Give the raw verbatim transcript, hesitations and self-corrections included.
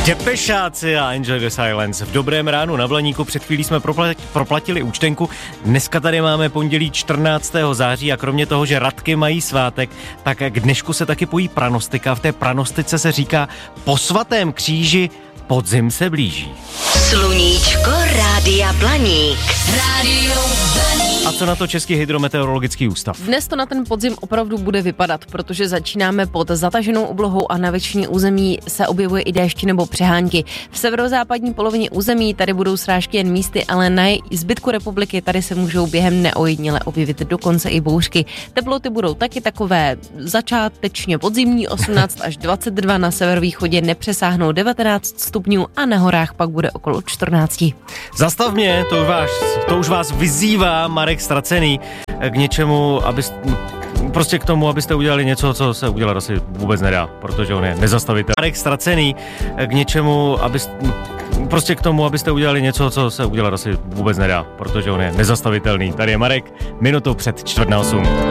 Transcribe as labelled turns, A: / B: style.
A: Depešáci a Enjoy the Silence. V dobrém ránu na Blaníku před chvílí jsme proplatili účtenku. Dneska tady máme pondělí čtrnáctého září a kromě toho, že Radky mají svátek, tak k dnešku se taky pojí pranostika. V té pranostice se říká po svatém kříži podzim se blíží.
B: Sluníčko Rádia Blaník. Rádio Blaník.
A: A co na to Český hydrometeorologický ústav?
C: Dnes to na ten podzim opravdu bude vypadat, protože začínáme pod zataženou oblohou a na většině území se objevuje i déšť nebo přehánky. V severozápadní polovině území tady budou srážky jen místy, ale na zbytku republiky tady se můžou během neojediněle objevit dokonce i bouřky. Teploty budou taky takové začátečně podzimní, osmnáct až dvacet dva, na severovýchodě nepřesáhnou devatenáct stupňů a na horách pak bude okolo čtrnáct.
A: Zastav mě, to už vás, to už vás vyzývá Marek Ztracený k něčemu, abyste, prostě k tomu, abyste udělali něco, co se udělat asi vůbec nedá, protože on je nezastavitelný. Marek Ztracený k něčemu, abyste, prostě k tomu, abyste udělali něco, co se udělat asi vůbec nedá, protože on je nezastavitelný. Tady je Marek, minutu před čtvrt na osm.